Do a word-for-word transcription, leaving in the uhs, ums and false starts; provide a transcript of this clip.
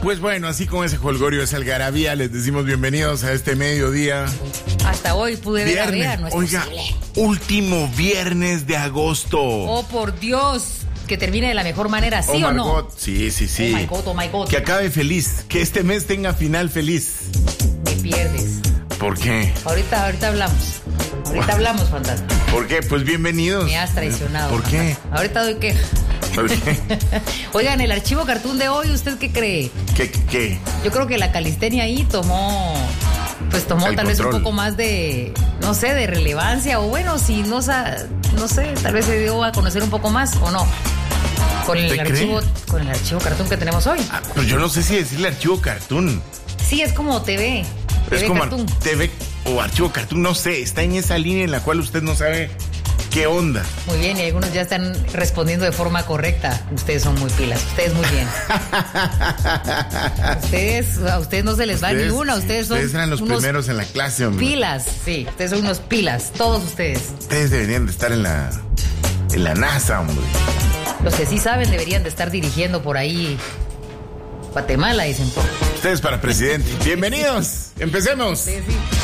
Pues bueno, así como ese jolgorio, esa algarabía, les decimos bienvenidos a este mediodía. Hasta hoy pude ver a Bea, no es Oiga, posible. Último viernes de agosto. Oh, por Dios, que termine de la mejor manera, ¿sí oh o no? God. Sí, sí, sí. Oh my God, oh my God. Que acabe feliz, que este mes tenga final feliz. Me pierdes. ¿Por qué? Ahorita, ahorita hablamos. Ahorita hablamos, fantasma. ¿Por qué? Pues bienvenidos. Me has traicionado. ¿Por qué? Fantasma. Ahorita doy queja. ¿Por qué? Oigan, el archivo cartoon de hoy, ¿usted qué cree? ¿Qué? ¿Qué? Yo creo que la calistenia ahí tomó, pues tomó El tal vez un control. poco más de, no sé, de relevancia, o bueno, si no, sa- no sé, tal vez se dio a conocer un poco más, o no, con el ¿Usted archivo, cree? con el archivo cartoon que tenemos hoy. Ah, pues yo no sé si decirle archivo cartoon. Sí, es como T V, T Es V como cartoon. T V o archivo cartoon, no sé. Está en esa línea en la cual usted no sabe qué onda. Muy bien, y algunos ya están respondiendo de forma correcta. Ustedes son muy pilas, ustedes muy bien. ustedes, a ustedes no se les va ni una, ustedes son Ustedes eran los unos primeros en la clase, hombre. pilas, sí, ustedes son unos pilas, todos ustedes. Ustedes deberían de estar en la, en la NASA, hombre. Los que sí saben deberían de estar dirigiendo por ahí Guatemala, dicen. Ustedes para presidente. Bienvenidos. Empecemos. Sí, sí.